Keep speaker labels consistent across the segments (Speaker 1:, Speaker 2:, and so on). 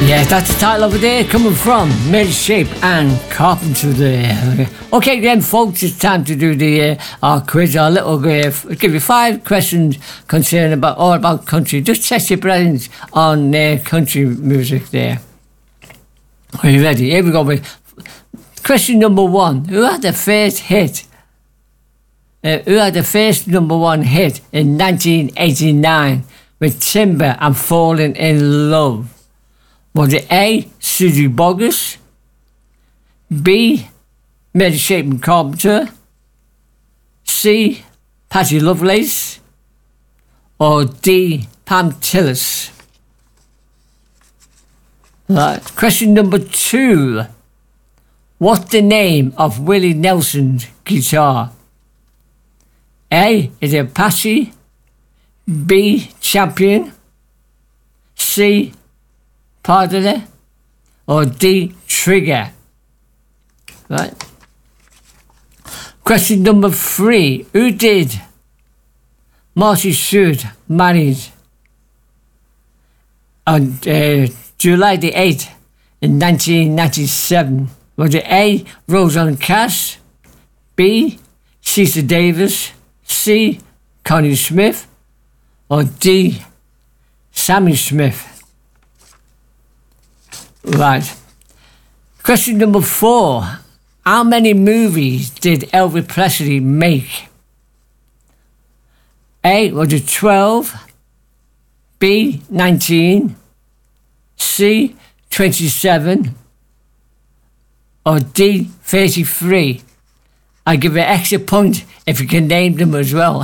Speaker 1: Yeah, that's the title over there, coming from Mary Shape and Carpenter there. Okay then, folks, it's time to do our quiz, our little give you 5 questions concerning all about country. Just test your brains on country music there. Are you ready? Here we go. Question number 1. Who had the first hit? Who had the first number 1 hit in 1989 with Timber and Falling in Love? Was it A, Suzy Boggess, B, Mary Shape and Carpenter, C, Patty Lovelace, or D, Pam Tillis? Right. Question number 2. What's the name of Willie Nelson's guitar? A, is it Apache, B, Champion, C, Pardoner, or D, Trigger? Right. Question number 3. Who did Marty Stewart marry on July the 8th in 1997? Was it A, Rosanne Cash, B, Cecil Davis, C, Connie Smith, or D, Sammy Smith? Right. Question number 4. How many movies did Elvis Presley make? A, was it 12? B, 19? C, 27? Or D, 33? I give you an extra point if you can name them as well.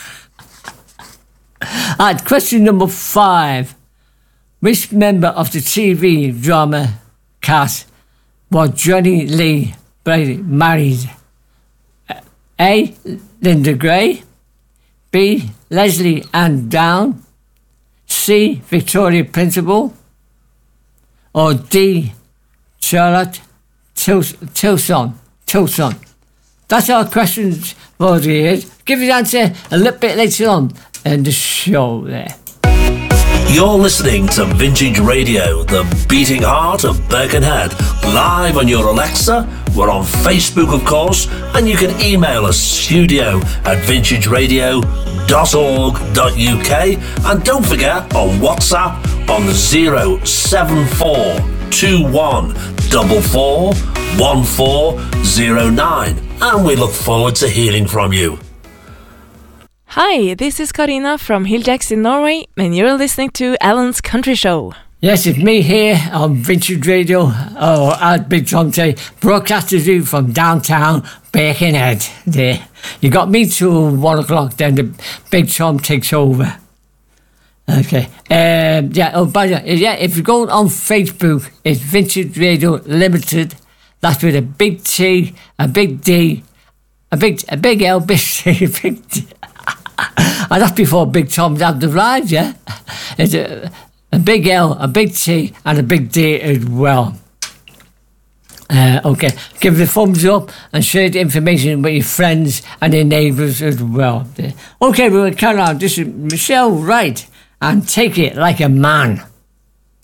Speaker 1: Alright, question number 5. Which member of the TV drama cast was Johnny Lee Brady married? A, Linda Gray, B, Leslie Ann Down, C, Victoria Principal, or D, Charlotte Tilson. That's our questions for the year. Give you the answer a little bit later on in the show there.
Speaker 2: You're listening to Vintage Radio, the beating heart of Birkenhead. Live on your Alexa. We're on Facebook, of course, and you can email us studio@vintageradio.org.uk. And don't forget, on WhatsApp on 07421441409. And we look forward to hearing from you.
Speaker 3: Hi, this is Karina from Hilljax in Norway, and you're listening to Alan's Country Show.
Speaker 1: Yes, it's me here on Vintage Radio, at Big Tom Tay, broadcasting you from downtown Birkenhead. There, you got me till 1 o'clock, then the Big Tom takes over. Okay, by the way, if you go on Facebook, it's Vintage Radio Limited. That's with a big T, a big D, a big L, big C, a big D. And that's before Big Tom's had the ride, yeah? It's a big L, a big T, and a big D as well. Okay, give the thumbs up and share the information with your friends and your neighbours as well. Okay, we'll carry on. This is Michelle Wright, and Take It Like a Man.